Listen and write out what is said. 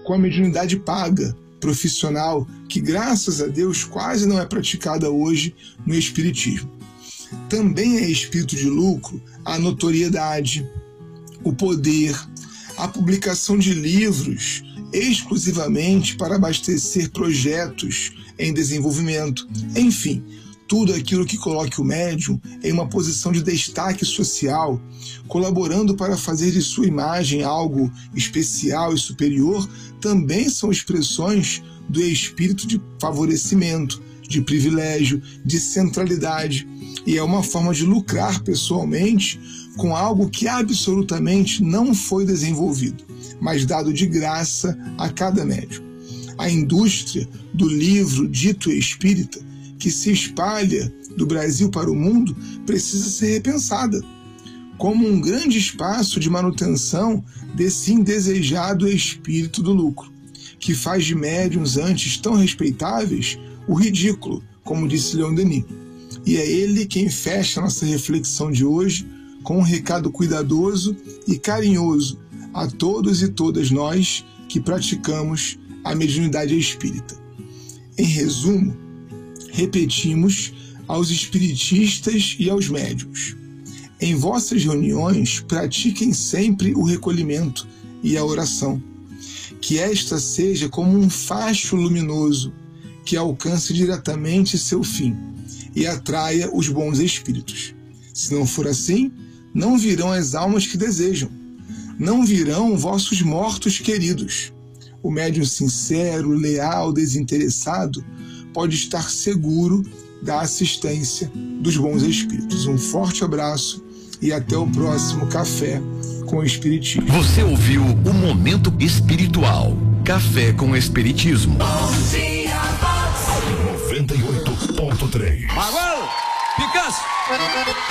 com a mediunidade paga, profissional, que graças a Deus quase não é praticada hoje no espiritismo. Também é espírito de lucro a notoriedade, o poder, a publicação de livros exclusivamente para abastecer projetos em desenvolvimento, enfim, tudo aquilo que coloque o médium em uma posição de destaque social, colaborando para fazer de sua imagem algo especial e superior, também são expressões do espírito de favorecimento, de privilégio, de centralidade, e é uma forma de lucrar pessoalmente com algo que absolutamente não foi desenvolvido, mas dado de graça a cada médium. A indústria do livro dito espírita, que se espalha do Brasil para o mundo, precisa ser repensada como um grande espaço de manutenção desse indesejado espírito do lucro, que faz de médiuns antes tão respeitáveis o ridículo, como disse Leon Denis. E é ele quem fecha a nossa reflexão de hoje com um recado cuidadoso e carinhoso a todos e todas nós que praticamos a mediunidade espírita. Em resumo, repetimos aos espiritistas e aos médiuns: em vossas reuniões pratiquem sempre o recolhimento e a oração, que esta seja como um facho luminoso que alcance diretamente seu fim e atraia os bons espíritos. Se não for assim, não virão as almas que desejam, não virão vossos mortos queridos. O médium sincero, leal, desinteressado pode estar seguro da assistência dos bons espíritos. Um forte abraço e até o próximo Café com o Espiritismo. Você ouviu o Momento Espiritual. Café com Espiritismo. 98.3. Agora, Picasso!